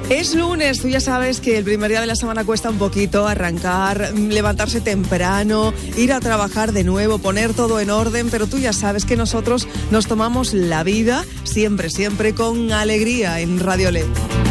Es lunes, tú ya sabes que el primer día de la semana cuesta un poquito arrancar, levantarse temprano, ir a trabajar de nuevo, poner todo en orden, pero tú ya sabes que nosotros nos tomamos la vida siempre con alegría en Radio Le.